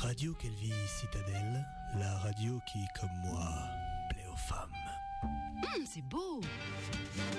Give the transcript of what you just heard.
Radio Kelvin Citadelle, la radio qui, comme moi, plaît aux femmes. C'est beau!